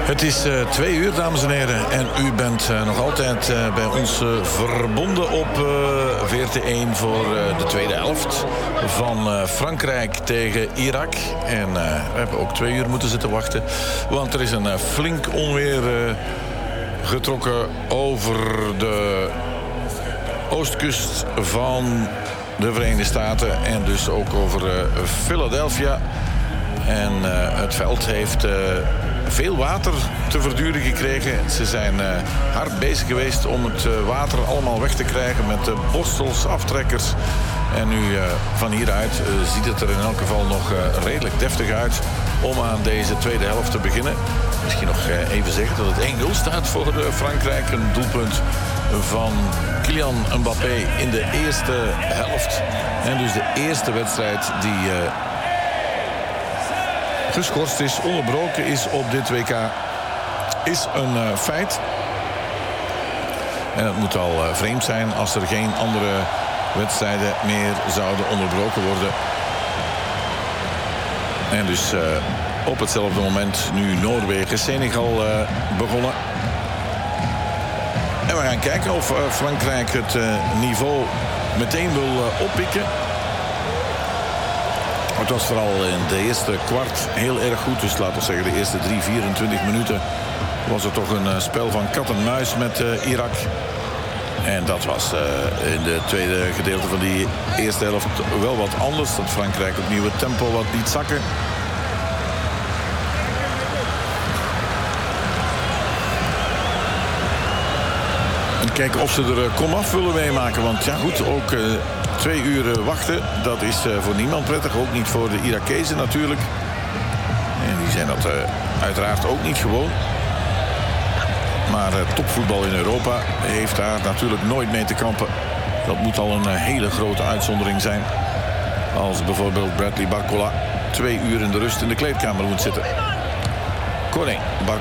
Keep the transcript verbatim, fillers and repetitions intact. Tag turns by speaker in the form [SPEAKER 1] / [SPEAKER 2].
[SPEAKER 1] Het is uh, twee uur, dames en heren. En u bent uh, nog altijd uh, bij ons uh, verbonden op uh, V R T één... voor uh, de tweede helft van uh, Frankrijk tegen Irak. En uh, we hebben ook twee uur moeten zitten wachten. Want er is een uh, flink onweer uh, getrokken over de oostkust van de Verenigde Staten. En dus ook over uh, Philadelphia. En uh, het veld heeft uh, veel water te verduren gekregen. Ze zijn uh, hard bezig geweest om het uh, water allemaal weg te krijgen met uh, borstels, aftrekkers. En nu uh, van hieruit uh, ziet het er in elk geval nog uh, redelijk deftig uit om aan deze tweede helft te beginnen. Misschien nog uh, even zeggen dat het één nul staat voor uh, Frankrijk. Een doelpunt van Kylian Mbappé in de eerste helft. En dus de eerste wedstrijd die... Uh, geschorst is, onderbroken is op dit W K, is een uh, feit. En het moet al uh, vreemd zijn als er geen andere wedstrijden meer zouden onderbroken worden. En dus uh, op hetzelfde moment nu Noorwegen, Senegal uh, begonnen. En we gaan kijken of uh, Frankrijk het uh, niveau meteen wil uh, oppikken. Het was vooral in de eerste kwart heel erg goed. Dus laten we zeggen de eerste drie, vierentwintig minuten was er toch een spel van kat en muis met uh, Irak. En dat was uh, in de tweede gedeelte van die eerste helft wel wat anders. Dat Frankrijk opnieuw het tempo wat liet zakken. En kijken of ze er uh, komaf willen meemaken. Want ja goed, ook... Uh, Twee uur wachten, dat is uh, voor niemand prettig. Ook niet voor de Irakezen natuurlijk. En die zijn dat uh, uiteraard ook niet gewoon. Maar uh, topvoetbal in Europa heeft daar natuurlijk nooit mee te kampen. Dat moet al een uh, hele grote uitzondering zijn. Als bijvoorbeeld Bradley Barcola twee uur in de rust in de kleedkamer moet zitten. Corné, Barcola.